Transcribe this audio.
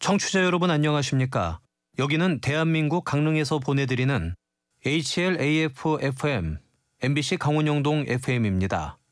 청취자 여러분 안녕하십니까? 여기는 대한민국 강릉에서 보내드리는 HLAF FM, MBC 강원영동 FM입니다.